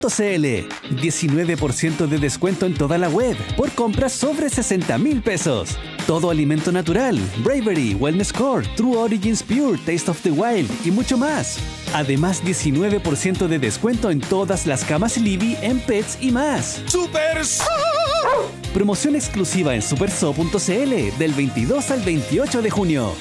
CL. 19% de descuento en toda la web por compras sobre 60,000 pesos. Todo alimento natural, Bravery, Wellness Core, True Origins Pure, Taste of the Wild y mucho más. Además, 19% de descuento en todas las camas Libby en Pets y más. ¡Super! Promoción exclusiva en superso.cl del 22 al 28 de junio.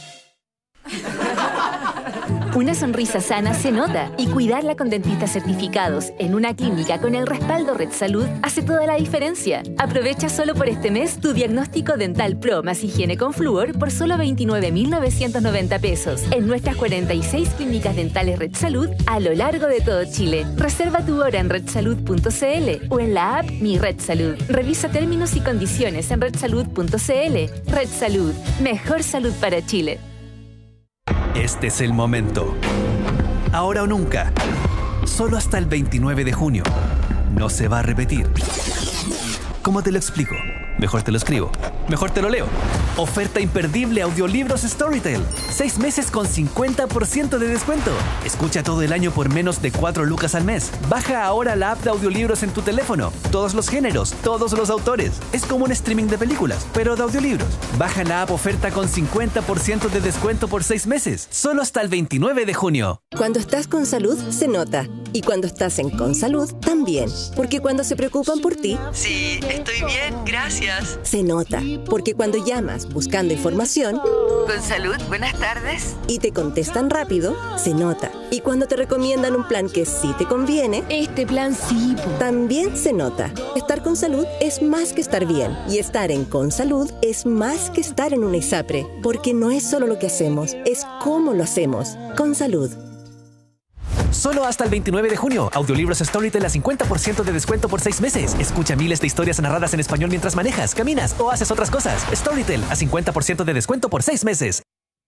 Una sonrisa sana se nota y cuidarla con dentistas certificados en una clínica con el respaldo Red Salud hace toda la diferencia. Aprovecha solo por este mes tu diagnóstico dental Pro más higiene con flúor por solo 29,990 pesos en nuestras 46 clínicas dentales Red Salud a lo largo de todo Chile. Reserva tu hora en redsalud.cl o en la app Mi Red Salud. Revisa términos y condiciones en redsalud.cl. Red Salud, mejor salud para Chile. Este es el momento. Ahora o nunca. Solo hasta el 29 de junio. No se va a repetir. ¿Cómo te lo explico? Mejor te lo escribo. Mejor te lo leo. Oferta imperdible Audiolibros Storytel. 6 meses con 50% de descuento. Escucha todo el año por menos de 4 lucas al mes. Baja ahora la app de audiolibros en tu teléfono. Todos los géneros, todos los autores. Es como un streaming de películas, pero de audiolibros. Baja la app oferta con 50% de descuento por 6 meses. Solo hasta el 29 de junio. Cuando estás con salud, se nota. Y cuando estás en Consalud, también. Porque cuando se preocupan por ti... Sí, estoy bien, gracias. Se nota. Porque cuando llamas buscando información... Consalud, buenas tardes. Y te contestan rápido, se nota. Y cuando te recomiendan un plan que sí te conviene... Este plan sí, po. También se nota. Estar con salud es más que estar bien. Y estar en Consalud es más que estar en una ISAPRE. Porque no es solo lo que hacemos, es cómo lo hacemos. Consalud. Solo hasta el 29 de junio. Audiolibros Storytel a 50% de descuento por 6 meses. Escucha miles de historias narradas en español mientras manejas, caminas o haces otras cosas. Storytel a 50% de descuento por 6 meses.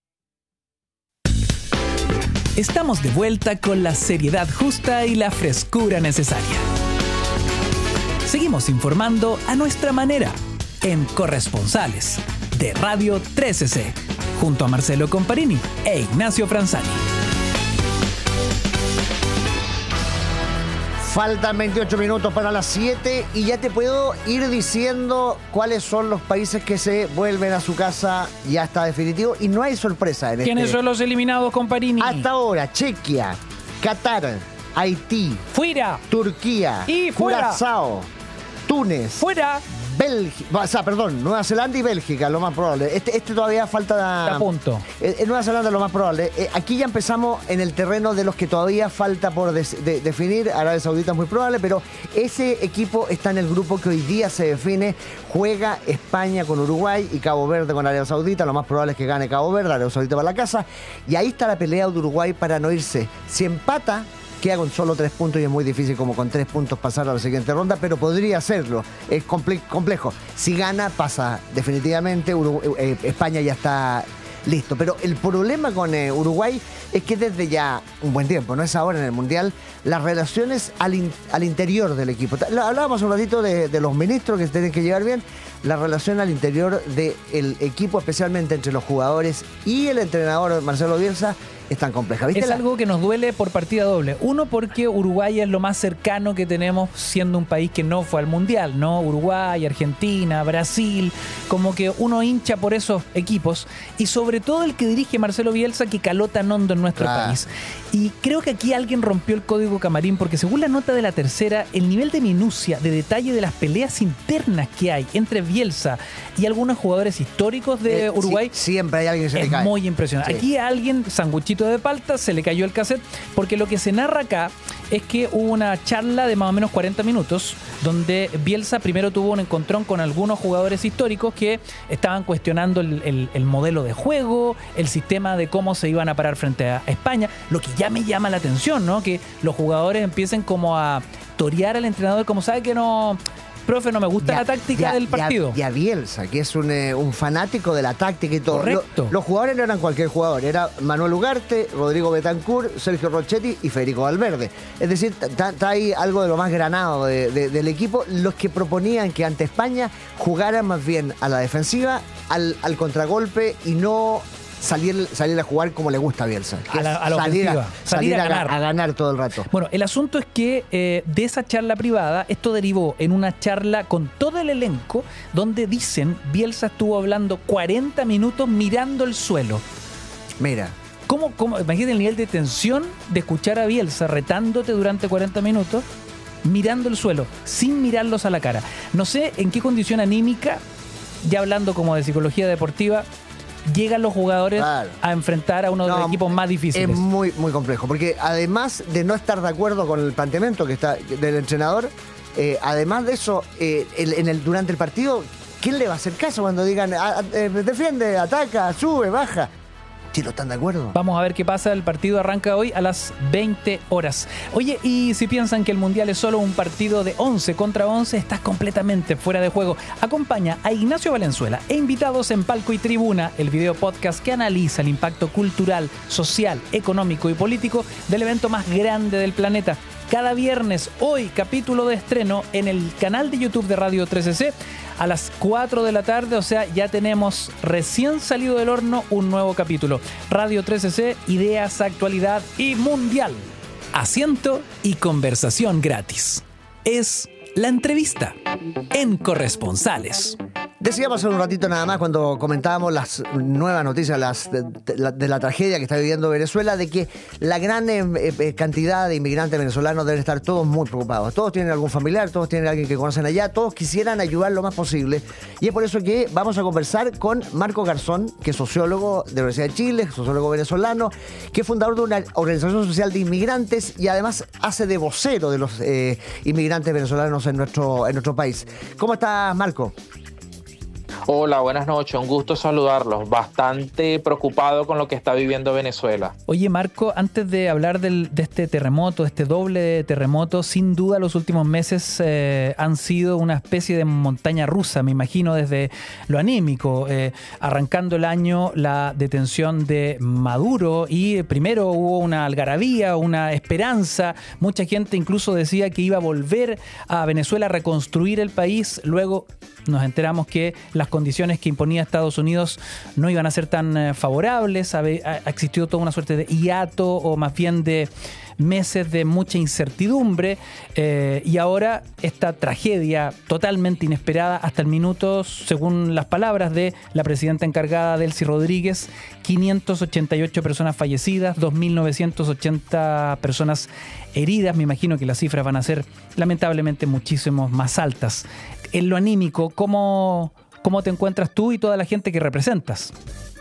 Estamos de vuelta con la seriedad justa y la frescura necesaria. Seguimos informando a nuestra manera en Corresponsales de Radio 13C junto a Marcelo Comparini e Ignacio Franzani. Faltan 28 minutos para las 7 y ya te puedo ir diciendo cuáles son los países que se vuelven a su casa. Ya está definitivo y no hay sorpresa en ¿Quiénes son los eliminados, Comparini? Hasta ahora, Chequia, Qatar, Haití, fuera, Turquía, y fuera, Curazao, Túnez, fuera, Nueva Zelanda y Bélgica, lo más probable. Este todavía falta... A punto. Nueva Zelanda lo más probable. Aquí ya empezamos en el terreno de los que todavía falta por definir. Arabia Saudita es muy probable, pero ese equipo está en el grupo que hoy día se define. Juega España con Uruguay y Cabo Verde con Arabia Saudita. Lo más probable es que gane Cabo Verde, Arabia Saudita para la casa. Y ahí está la pelea de Uruguay para no irse. Si empata, queda con solo 3 puntos y es muy difícil como con 3 puntos pasar a la siguiente ronda, pero podría hacerlo. Es complejo. Si gana, pasa definitivamente. España ya está listo. Pero el problema con Uruguay es que desde ya un buen tiempo, no es ahora en el Mundial, las relaciones al interior del equipo. Hablábamos un ratito de los ministros que se tienen que llevar bien. La relación al interior del equipo, especialmente entre los jugadores y el entrenador Marcelo Bielsa, es tan compleja. ¿Viste? Es algo que nos duele por partida doble. Uno, porque Uruguay es lo más cercano que tenemos siendo un país que no fue al Mundial, ¿no? Uruguay, Argentina, Brasil, como que uno hincha por esos equipos. Y sobre todo el que dirige Marcelo Bielsa, que caló tan hondo en nuestro país. Y creo que aquí alguien rompió el código camarín, porque según la nota de La Tercera, el nivel de minucia, de detalle de las peleas internas que hay entre Bielsa y algunos jugadores históricos de Uruguay, siempre hay alguien que se le cae. Es muy impresionante. Sí. Aquí a alguien, sanguchito de palta, se le cayó el cassette, porque lo que se narra acá es que hubo una charla de más o menos 40 minutos donde Bielsa primero tuvo un encontrón con algunos jugadores históricos que estaban cuestionando el modelo de juego, el sistema de cómo se iban a parar frente a España. Lo que ya me llama la atención, ¿no? Que los jugadores empiecen como a torear al entrenador como sabe que no... Profe, no me gusta la táctica del partido. Y a Bielsa, que es un fanático de la táctica y todo. Correcto. Los jugadores no eran cualquier jugador. Era Manuel Ugarte, Rodrigo Betancourt, Sergio Rochetti y Federico Valverde. Es decir, está ahí algo de lo más granado del equipo. Los que proponían que ante España jugaran más bien a la defensiva, al contragolpe y no salir a jugar como le gusta a Bielsa. A la ofensiva. Salir a ganar. A ganar todo el rato. Bueno, el asunto es que de esa charla privada, esto derivó en una charla con todo el elenco, donde dicen Bielsa estuvo hablando 40 minutos mirando el suelo. Mira. ¿Cómo? Imagínate el nivel de tensión de escuchar a Bielsa retándote durante 40 minutos, mirando el suelo, sin mirarlos a la cara. No sé en qué condición anímica, ya hablando como de psicología deportiva, llegan los jugadores a enfrentar a uno de los equipos más difíciles. Es muy, muy complejo, porque además de no estar de acuerdo con el planteamiento que está del entrenador, además de eso, durante el partido, ¿quién le va a hacer caso cuando digan defiende, ataca, sube, baja? Si no están de acuerdo. Vamos a ver qué pasa. El partido arranca hoy a las 20 horas. Oye, y si piensan que el Mundial es solo un partido de 11 contra 11, estás completamente fuera de juego. Acompaña a Ignacio Valenzuela e invitados en Palco y Tribuna, el video podcast que analiza el impacto cultural, social, económico y político del evento más grande del planeta. Cada viernes, hoy, capítulo de estreno en el canal de YouTube de Radio 13C a las 4 de la tarde, o sea, ya tenemos recién salido del horno un nuevo capítulo. Radio 13C, ideas, actualidad y mundial. Asiento y conversación gratis. Es la entrevista en Corresponsales. Decíamos hace un ratito nada más cuando comentábamos las nuevas noticias de la tragedia que está viviendo Venezuela, de que la gran cantidad de inmigrantes venezolanos deben estar todos muy preocupados. Todos tienen algún familiar, todos tienen alguien que conocen allá, todos quisieran ayudar lo más posible. Y es por eso que vamos a conversar con Marco Garzón, que es sociólogo de la Universidad de Chile, sociólogo venezolano, que es fundador de una organización social de inmigrantes y además hace de vocero de los inmigrantes venezolanos en nuestro país. ¿Cómo estás, Marco? Hola, buenas noches, un gusto saludarlos. Bastante preocupado con lo que está viviendo Venezuela. Oye, Marco, antes de hablar de este terremoto, este doble terremoto, sin duda los últimos meses han sido una especie de montaña rusa, me imagino, desde lo anímico. Arrancando el año, la detención de Maduro y primero hubo una algarabía, una esperanza. Mucha gente incluso decía que iba a volver a Venezuela a reconstruir el país. Luego nos enteramos que las condiciones que imponía Estados Unidos no iban a ser tan favorables. Existió toda una suerte de hiato o más bien de meses de mucha incertidumbre y ahora esta tragedia totalmente inesperada hasta el minuto, según las palabras de la presidenta encargada Delcy Rodríguez, 588 personas fallecidas, 2.980 personas heridas. Me imagino que las cifras van a ser lamentablemente muchísimo más altas. En lo anímico, ¿cómo te encuentras tú y toda la gente que representas?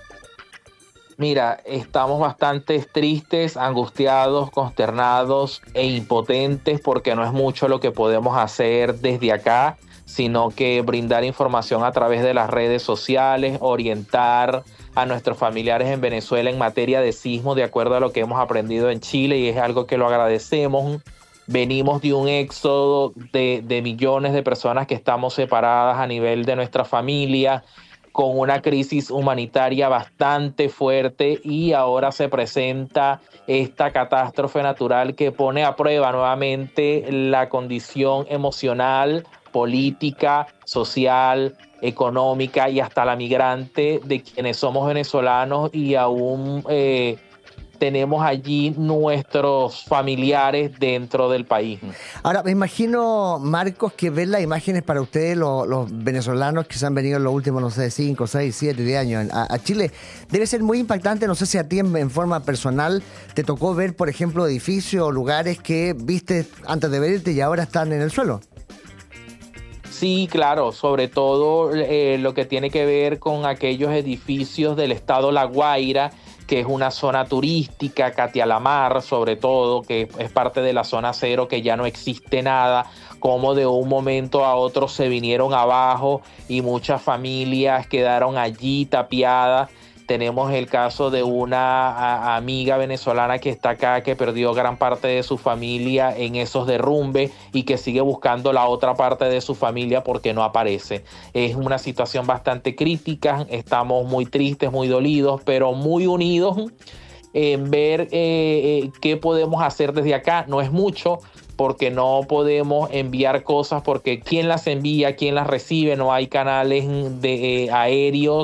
Mira, estamos bastante tristes, angustiados, consternados e impotentes porque no es mucho lo que podemos hacer desde acá, sino que brindar información a través de las redes sociales, orientar a nuestros familiares en Venezuela en materia de sismo de acuerdo a lo que hemos aprendido en Chile, y es algo que lo agradecemos. Venimos de un éxodo de millones de personas que estamos separadas a nivel de nuestra familia, con una crisis humanitaria bastante fuerte, y ahora se presenta esta catástrofe natural que pone a prueba nuevamente la condición emocional, política, social, económica y hasta la migrante de quienes somos venezolanos y aún tenemos allí nuestros familiares dentro del país. Ahora, me imagino, Marcos, que ver las imágenes para ustedes, los venezolanos que se han venido en los últimos, no sé, 5, 6, 7, 10 años a Chile, debe ser muy impactante. No sé si a ti en forma personal te tocó ver, por ejemplo, edificios o lugares que viste antes de venirte y ahora están en el suelo. Sí, claro, sobre todo lo que tiene que ver con aquellos edificios del estado La Guaira, que es una zona turística, Catialamar sobre todo, que es parte de la zona cero, que ya no existe nada, como de un momento a otro se vinieron abajo y muchas familias quedaron allí tapiadas. Tenemos el caso de una amiga venezolana que está acá, que perdió gran parte de su familia en esos derrumbes y que sigue buscando la otra parte de su familia porque no aparece. Es una situación bastante crítica, estamos muy tristes, muy dolidos, pero muy unidos en ver qué podemos hacer desde acá. No es mucho, porque no podemos enviar cosas, porque quién las envía, quién las recibe, no hay canales aéreos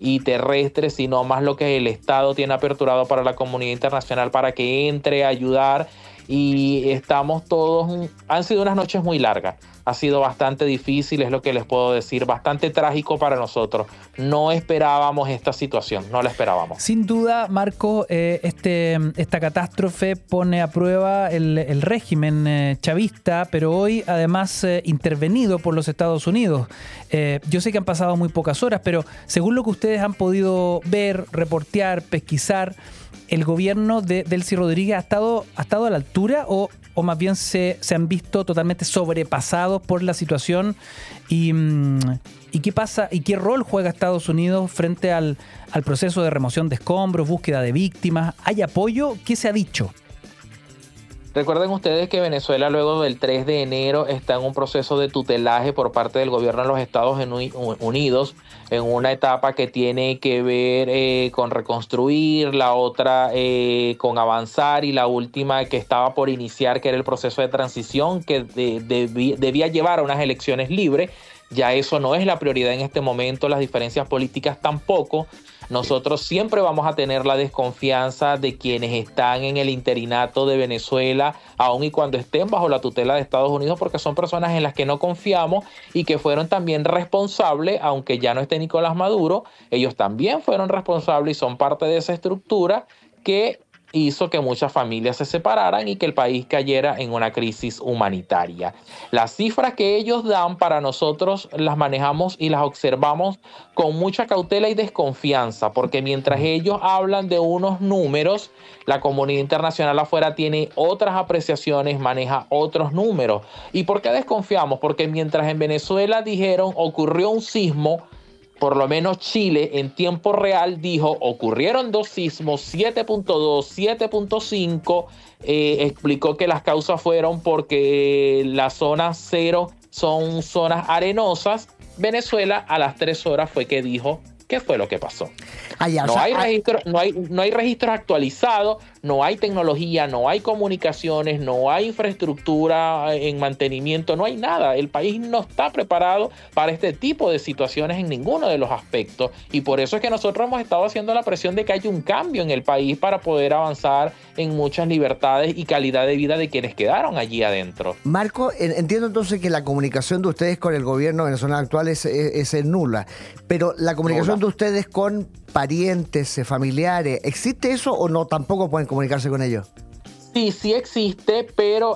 y terrestres, sino más lo que el Estado tiene aperturado para la comunidad internacional para que entre a ayudar. Y estamos todos, han sido unas noches muy largas, ha sido bastante difícil, es lo que les puedo decir, bastante trágico para nosotros. No esperábamos esta situación, no la esperábamos. Sin duda, Marco, esta catástrofe pone a prueba el régimen chavista, pero hoy además intervenido por los Estados Unidos. Yo sé que han pasado muy pocas horas, pero según lo que ustedes han podido ver, reportear, pesquisar, ¿el gobierno de Delcy Rodríguez ha estado a la altura o más bien se han visto totalmente sobrepasados por la situación? ¿Y qué pasa y qué rol juega Estados Unidos frente al proceso de remoción de escombros, búsqueda de víctimas? ¿Hay apoyo? ¿Qué se ha dicho? Recuerden ustedes que Venezuela luego del 3 de enero está en un proceso de tutelaje por parte del gobierno de los Estados Unidos en una etapa que tiene que ver con reconstruir, la otra con avanzar y la última que estaba por iniciar, que era el proceso de transición que debía llevar a unas elecciones libres. Ya eso no es la prioridad en este momento, las diferencias políticas tampoco. Nosotros siempre vamos a tener la desconfianza de quienes están en el interinato de Venezuela, aun y cuando estén bajo la tutela de Estados Unidos, porque son personas en las que no confiamos y que fueron también responsables, aunque ya no esté Nicolás Maduro, ellos también fueron responsables y son parte de esa estructura que hizo que muchas familias se separaran y que el país cayera en una crisis humanitaria. Las cifras que ellos dan para nosotros las manejamos y las observamos con mucha cautela y desconfianza, porque mientras ellos hablan de unos números, la comunidad internacional afuera tiene otras apreciaciones, maneja otros números. ¿Y por qué desconfiamos? Porque mientras en Venezuela dijeron ocurrió un sismo, por lo menos Chile en tiempo real dijo ocurrieron 2 sismos, 7.2, 7.5, explicó que las causas fueron porque las zonas 0 son zonas arenosas. Venezuela a las 3 horas fue que dijo qué fue lo que pasó. No hay registros actualizados, no hay tecnología, no hay comunicaciones, no hay infraestructura en mantenimiento, no hay nada. El país no está preparado para este tipo de situaciones en ninguno de los aspectos y por eso es que nosotros hemos estado haciendo la presión de que haya un cambio en el país para poder avanzar en muchas libertades y calidad de vida de quienes quedaron allí adentro. Marco, entiendo entonces que la comunicación de ustedes con el gobierno venezolano actual es nula, pero la comunicación de ustedes con parientes, familiares, ¿existe eso o no? Tampoco pueden comunicarse con ellos. Sí existe, pero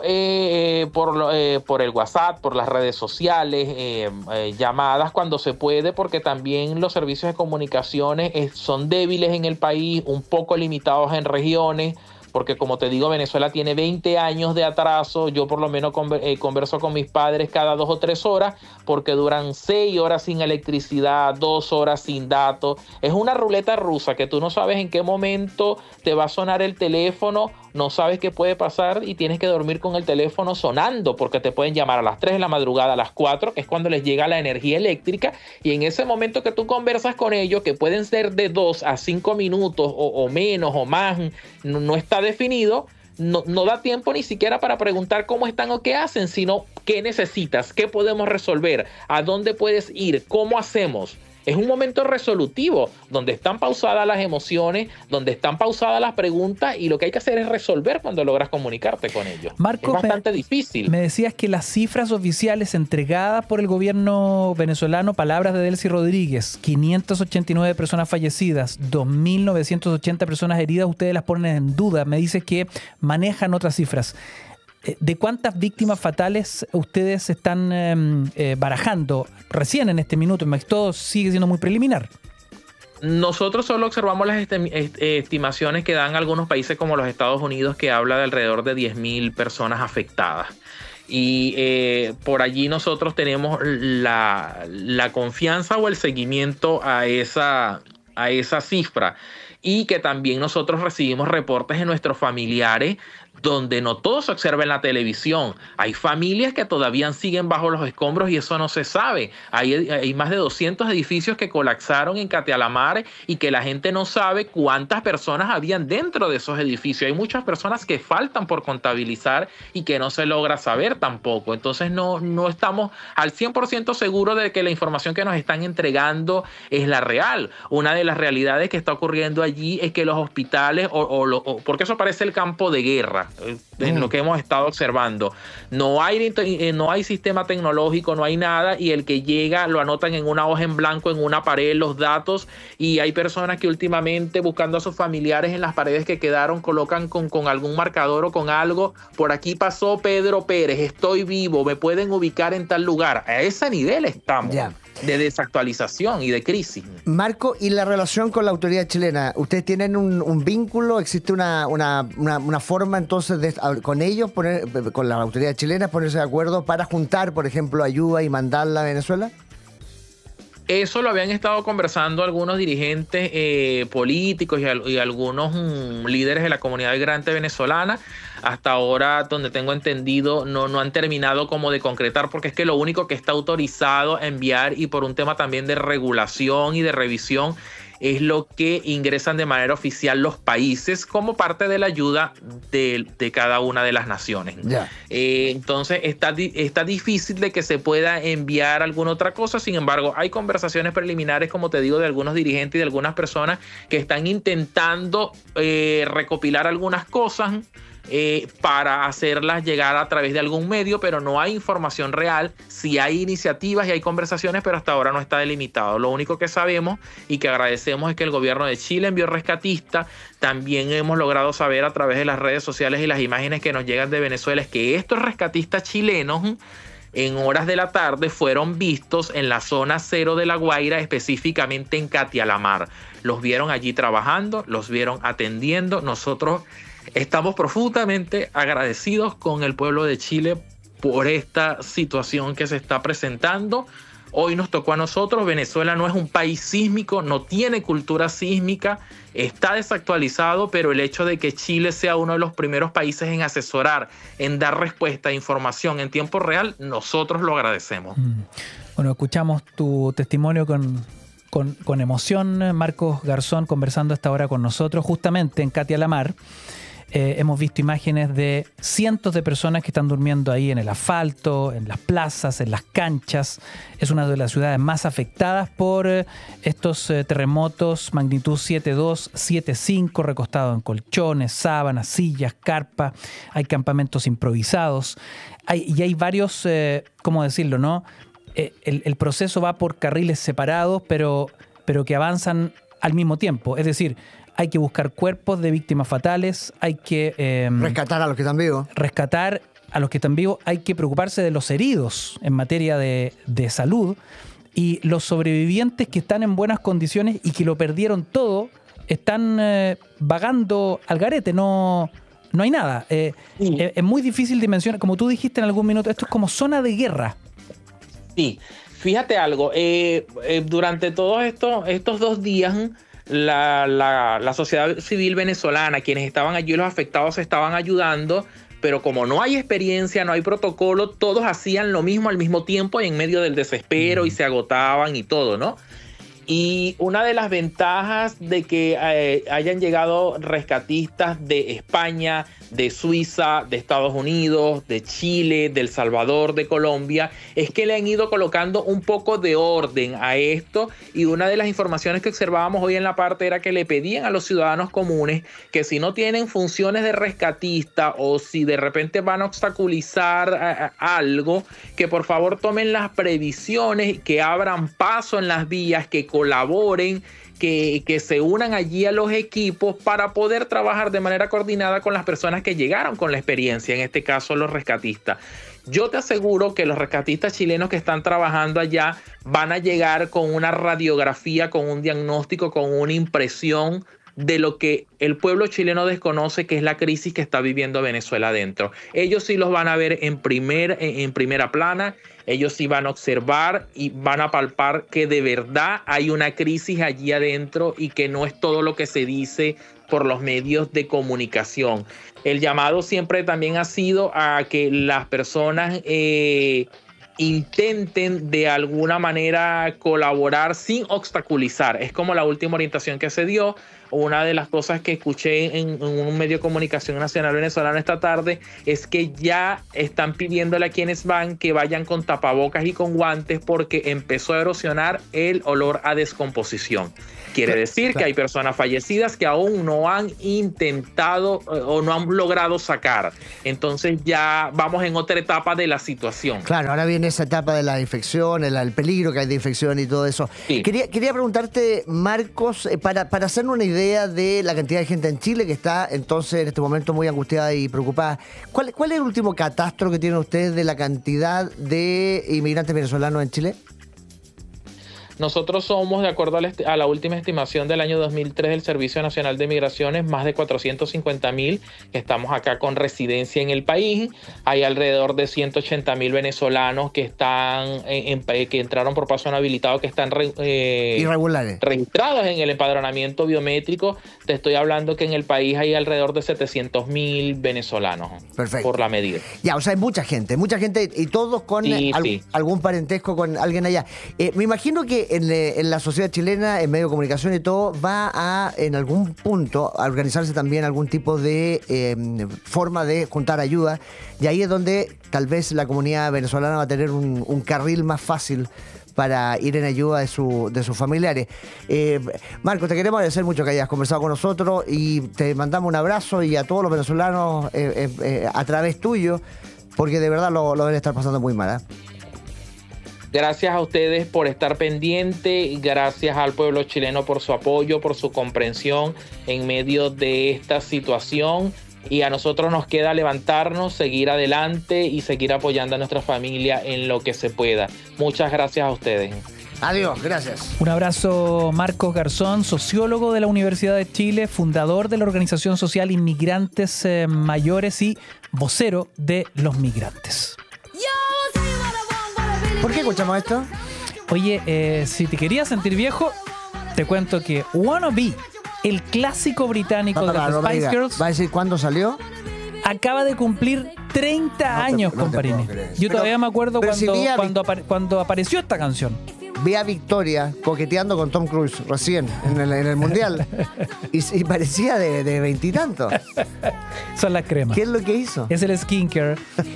por el WhatsApp, por las redes sociales, llamadas cuando se puede, porque también los servicios de comunicaciones son débiles en el país, un poco limitados en regiones, porque como te digo, Venezuela tiene 20 años de atraso. Yo por lo menos converso con mis padres cada 2 o 3 horas, porque duran 6 horas sin electricidad, 2 horas sin datos. Es una ruleta rusa que tú no sabes en qué momento te va a sonar el teléfono, no sabes qué puede pasar y tienes que dormir con el teléfono sonando, porque te pueden llamar a las 3 de la madrugada, a las 4, que es cuando les llega la energía eléctrica, y en ese momento que tú conversas con ellos, que pueden ser de 2 a 5 minutos o menos o más, no está definido, no da tiempo ni siquiera para preguntar cómo están o qué hacen, sino qué necesitas, qué podemos resolver, a dónde puedes ir, cómo hacemos. Es un momento resolutivo, donde están pausadas las emociones, donde están pausadas las preguntas y lo que hay que hacer es resolver cuando logras comunicarte con ellos. Marco, es bastante difícil. Me decías que las cifras oficiales entregadas por el gobierno venezolano, palabras de Delcy Rodríguez, 589 personas fallecidas, 2.980 personas heridas, ustedes las ponen en duda. Me dices que manejan otras cifras. ¿De cuántas víctimas fatales ustedes están barajando recién en este minuto? Todo sigue siendo muy preliminar. Nosotros solo observamos las estimaciones que dan algunos países como los Estados Unidos, que habla de alrededor de 10.000 personas afectadas. Y por allí nosotros tenemos la confianza o el seguimiento a esa cifra. y que también nosotros recibimos reportes de nuestros familiares donde no todo se observa en la televisión. Hay familias que todavía siguen bajo los escombros y eso no se sabe. Hay más de 200 edificios que colapsaron en Catia-La-Mar y que la gente no sabe cuántas personas habían dentro de esos edificios. Hay muchas personas que faltan por contabilizar y que no se logra saber tampoco. Entonces no estamos al 100% seguros de que la información que nos están entregando es la real. Una de las realidades que está ocurriendo allí es que los hospitales, porque eso parece el campo de guerra, en lo que hemos estado observando. No hay sistema tecnológico, no hay nada, y el que llega lo anotan en una hoja en blanco, en una pared, los datos, y hay personas que últimamente buscando a sus familiares en las paredes que quedaron, colocan con algún marcador o con algo: por aquí pasó Pedro Pérez, estoy vivo, me pueden ubicar en tal lugar. A ese nivel estamos. Ya. De desactualización y de crisis. Marco, ¿y la relación con la autoridad chilena? ¿Ustedes tienen un vínculo? ¿Existe una forma entonces con ellos, con la autoridad chilena, ponerse de acuerdo para juntar, por ejemplo, ayuda y mandarla a Venezuela? Eso lo habían estado conversando algunos dirigentes políticos y algunos líderes de la comunidad migrante venezolana. Hasta ahora, donde tengo entendido, no han terminado como de concretar, porque es que lo único que está autorizado a enviar, y por un tema también de regulación y de revisión, es lo que ingresan de manera oficial los países como parte de la ayuda de cada una de las naciones. Yeah. Entonces está difícil de que se pueda enviar alguna otra cosa. Sin embargo, hay conversaciones preliminares, como te digo, de algunos dirigentes y de algunas personas que están intentando recopilar algunas cosas para hacerlas llegar a través de algún medio, pero no hay información real. Sí hay iniciativas y hay conversaciones, pero hasta ahora no está delimitado. Lo único que sabemos y que agradecemos es que el gobierno de Chile envió rescatistas. También hemos logrado saber a través de las redes sociales y las imágenes que nos llegan de Venezuela es que estos rescatistas chilenos en horas de la tarde fueron vistos en la zona 0 de La Guaira, específicamente en Catia-La-Mar. Los vieron allí trabajando, los vieron atendiendo. Nosotros estamos profundamente agradecidos con el pueblo de Chile por esta situación que se está presentando. Hoy nos tocó a nosotros. Venezuela no es un país sísmico, no tiene cultura sísmica, está desactualizado, pero el hecho de que Chile sea uno de los primeros países en asesorar, en dar respuesta a información en tiempo real, nosotros lo agradecemos. Bueno, escuchamos tu testimonio con emoción, Marcos Garzón, conversando a esta hora con nosotros, justamente en Catia-La-Mar. Hemos visto imágenes de cientos de personas que están durmiendo ahí en el asfalto, en las plazas, en las canchas. Es una de las ciudades más afectadas por estos terremotos magnitud 7.2, 7.5, recostados en colchones, sábanas, sillas, carpas. Hay campamentos improvisados. Hay varios, ¿cómo decirlo, no? El proceso va por carriles separados, pero que avanzan al mismo tiempo. Es decir, hay que buscar cuerpos de víctimas fatales, hay que rescatar a los que están vivos. Rescatar a los que están vivos, hay que preocuparse de los heridos en materia de salud, y los sobrevivientes que están en buenas condiciones y que lo perdieron todo, están vagando al garete, no hay nada. Es muy difícil dimensionar, como tú dijiste en algún minuto, esto es como zona de guerra. Sí, fíjate algo, durante todos estos 2 días, la sociedad civil venezolana, quienes estaban allí, los afectados, se estaban ayudando, pero como no hay experiencia, no hay protocolo, todos hacían lo mismo al mismo tiempo y en medio del desespero, y se agotaban y todo, ¿no? Y una de las ventajas de que hayan llegado rescatistas de España, de Suiza, de Estados Unidos, de Chile, de El Salvador, de Colombia, es que le han ido colocando un poco de orden a esto. Y una de las informaciones que observábamos hoy en la parte era que le pedían a los ciudadanos comunes que si no tienen funciones de rescatista o si de repente van a obstaculizar algo, que por favor tomen las previsiones, que abran paso en las vías, que colaboren, que se unan allí a los equipos para poder trabajar de manera coordinada con las personas que llegaron con la experiencia, en este caso los rescatistas. Yo te aseguro que los rescatistas chilenos que están trabajando allá van a llegar con una radiografía, con un diagnóstico, con una impresión de lo que el pueblo chileno desconoce, que es la crisis que está viviendo Venezuela adentro. Ellos sí los van a ver en primera plana, ellos sí van a observar y van a palpar que de verdad hay una crisis allí adentro y que no es todo lo que se dice por los medios de comunicación. El llamado siempre también ha sido a que las personas intenten de alguna manera colaborar sin obstaculizar. Es como la última orientación que se dio. Una de las cosas que escuché en un medio de comunicación nacional venezolano esta tarde es que ya están pidiéndole a quienes van que vayan con tapabocas y con guantes porque empezó a erosionar el olor a descomposición. Quiere decir que hay personas fallecidas que aún no han intentado o no han logrado sacar. Entonces ya vamos en otra etapa de la situación. Claro, ahora viene esa etapa de la infección, el peligro que hay de infección y todo eso. Sí. Quería preguntarte, Marcos, para hacernos una idea de la cantidad de gente en Chile que está entonces en este momento muy angustiada y preocupada. ¿Cuál es el último catastro que tienen ustedes de la cantidad de inmigrantes venezolanos en Chile? Nosotros somos, de acuerdo a la última estimación del año 2003 del Servicio Nacional de Migraciones, más de 450.000 que estamos acá con residencia en el país. Hay alrededor de 180.000 venezolanos que están que entraron por paso no habilitado, que están irregulares, registrados en el empadronamiento biométrico. Te estoy hablando que en el país hay alrededor de 700.000 venezolanos. Perfecto. Por la medida. Ya, o sea, hay mucha gente y todos con algún parentesco con alguien allá. Me imagino que en la sociedad chilena, en medio de comunicación y todo, va a, en algún punto, a organizarse también algún tipo de forma de juntar ayuda, y ahí es donde tal vez la comunidad venezolana va a tener un carril más fácil para ir en ayuda de sus familiares. Marco, te queremos agradecer mucho que hayas conversado con nosotros y te mandamos un abrazo, y a todos los venezolanos a través tuyo, porque de verdad lo deben estar pasando muy mal, ¿eh? Gracias a ustedes por estar pendiente, gracias al pueblo chileno por su apoyo, por su comprensión en medio de esta situación, y a nosotros nos queda levantarnos, seguir adelante y seguir apoyando a nuestra familia en lo que se pueda. Muchas gracias a ustedes. Adiós, gracias. Un abrazo, Marcos Garzón, sociólogo de la Universidad de Chile, fundador de la organización social Inmigrantes Mayores y vocero de los migrantes. ¿Por qué escuchamos esto? Oye, si te querías sentir viejo, te cuento que Wanna Be, el clásico británico de las Spice Girls, ¿va a decir cuándo salió? Acaba de cumplir 30 años, comparini. Yo todavía me acuerdo cuando apareció esta canción. Vi a Victoria coqueteando con Tom Cruise recién en el Mundial y parecía de veintitantos. Son las cremas. ¿Qué es lo que hizo? Es el skincare.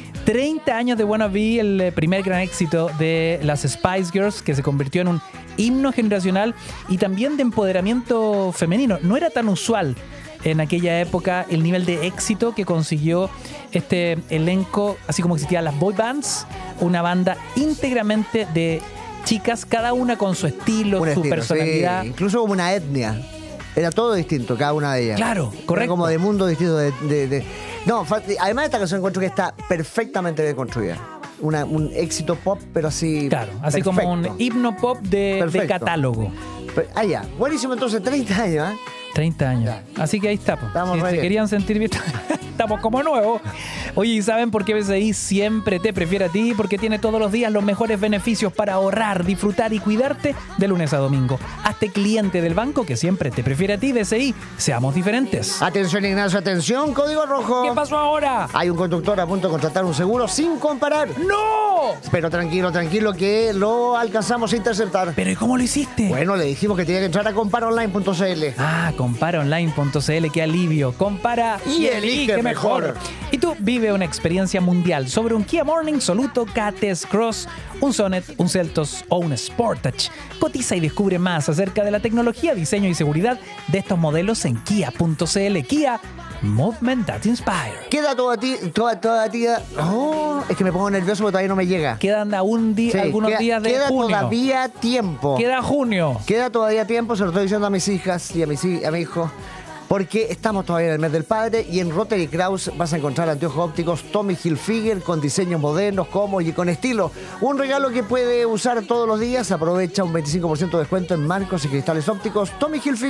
30 años de Wanna Be, el primer gran éxito de las Spice Girls, que se convirtió en un himno generacional y también de empoderamiento femenino. No era tan usual en aquella época el nivel de éxito que consiguió este elenco, así como existían las boy bands, una banda íntegramente de chicas, cada una con su estilo, su personalidad. Sí. Incluso como una etnia. Era todo distinto, cada una de ellas. Claro, correcto. Era como de mundo distinto. No, además esta canción encuentro que está perfectamente bien construida. Un éxito pop, pero así. Claro, así perfecto. Como un himno pop de catálogo. Ya. Buenísimo, entonces, 30 años, ¿eh? 30 años. Ya. Así que ahí está. Estamos si se querían sentir bien, estamos como nuevos. Oye, ¿y saben por qué BCI siempre te prefiere a ti? Porque tiene todos los días los mejores beneficios para ahorrar, disfrutar y cuidarte de lunes a domingo. Hazte cliente del banco que siempre te prefiere a ti, BCI. Seamos diferentes. Atención, Ignacio, atención, código rojo. ¿Qué pasó ahora? Hay un conductor a punto de contratar un seguro sin comparar. ¡No! Pero tranquilo, que lo alcanzamos a interceptar. ¿Pero y cómo lo hiciste? Bueno, le dijimos que tenía que entrar a comparaonline.cl. Ah, comparaonline.cl, qué alivio. Compara y elige mejor. Y tú vive una experiencia mundial sobre un Kia Morning, Soluto, K-Test Cross, un Sonet, un Seltos o un Sportage. Cotiza y descubre más acerca de la tecnología, diseño y seguridad de estos modelos en kia.cl. Kia, Movement That Inspire. Queda toda tía. Oh, es que me pongo nervioso porque todavía no me llega. Quedan algunos días de junio. Queda todavía tiempo. Queda junio. Queda todavía tiempo, se lo estoy diciendo a mis hijas y a mi hijo. Porque estamos todavía en el mes del padre y en Rotary Kraus vas a encontrar anteojos ópticos Tommy Hilfiger con diseños modernos, cómodos y con estilo. Un regalo que puede usar todos los días. Aprovecha un 25% de descuento en marcos y cristales ópticos Tommy Hilfiger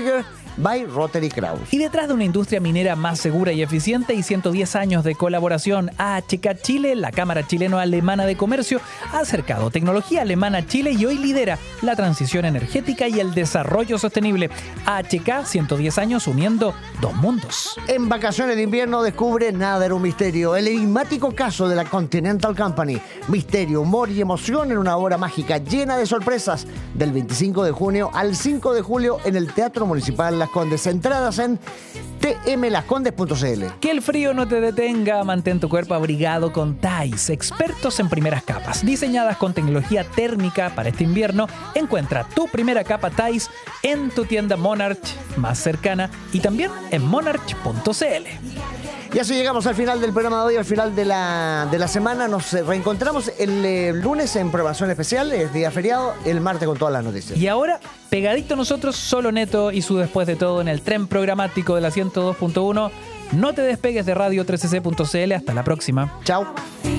by Rotary Kraus. Y detrás de una industria minera más segura y eficiente y 110 años de colaboración, AHK Chile, la Cámara Chileno-Alemana de Comercio, ha acercado tecnología alemana a Chile y hoy lidera la transición energética y el desarrollo sostenible. AHK, 110 años uniendo dos mundos. En vacaciones de invierno descubre Nada era un misterio, el enigmático caso de la Continental Company. Misterio, humor y emoción en una obra mágica llena de sorpresas, del 25 de junio al 5 de julio en el Teatro Municipal Las Condes. Entradas en tmlascondes.cl. Que el frío no te detenga, mantén tu cuerpo abrigado con Thais, expertos en primeras capas, diseñadas con tecnología térmica para este invierno. Encuentra tu primera capa Thais en tu tienda Monarch más cercana y también en monarch.cl. Y así llegamos al final del programa de hoy, al final de la semana. Nos reencontramos el lunes en programación especial, es día feriado, el martes con todas las noticias. Y ahora, pegadito a nosotros, Solo Neto y su Después de Todo en el tren programático de la 102.1. No te despegues de radio 13c.cl. Hasta la próxima. Chao.